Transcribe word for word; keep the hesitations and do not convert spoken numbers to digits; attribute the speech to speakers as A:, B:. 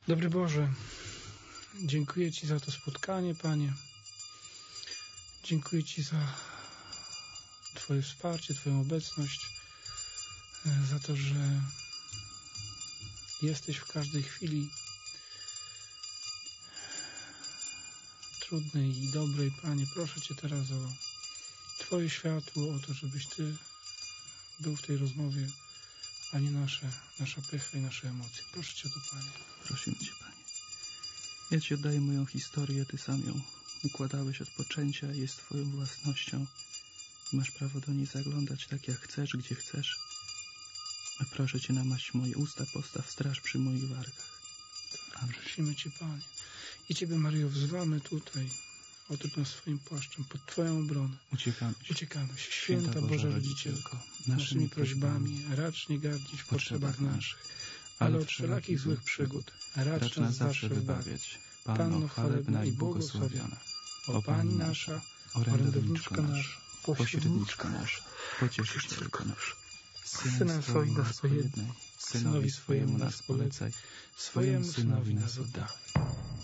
A: Dobry Boże, dziękuję Ci za to spotkanie, Panie. Dziękuję Ci za Twoje wsparcie, Twoją obecność, za to, że jesteś w każdej chwili trudnej i dobrej, Panie. Proszę Cię teraz o Twoje światło, o to, żebyś Ty był w tej rozmowie, a nie nasze, nasza pycha i nasze emocje. Proszę Cię o to, Panie.
B: Prosimy Cię, Panie. Ja Ci oddaję moją historię, Ty sam ją układałeś od poczęcia, jest Twoją własnością. Masz prawo do niej zaglądać tak, jak chcesz, gdzie chcesz. A proszę Cię, namaść moje usta, postaw straż przy moich wargach.
A: Amen. Prosimy Cię, Panie. I Ciebie, Maryjo, wzywamy tutaj. Otocz nas swoim płaszczem, pod Twoją obronę.
B: Uciekamy się.
A: Uciekamy się. Święta, Święta Boża Rodzicielko, naszymi prośbami racz nie gardzić w potrzebach naszych, ale od wszelakich złych przygód racz, racz nas zawsze wybawiać. Panno chwalebna i błogosławiona, o Pani nasza, orędowniczka nasza, pośredniczka nasza, pocieszycielko nasza. Synem swoim nas pojednaj, Synowi swojemu nas polecaj, swojemu Synowi nas oddawaj.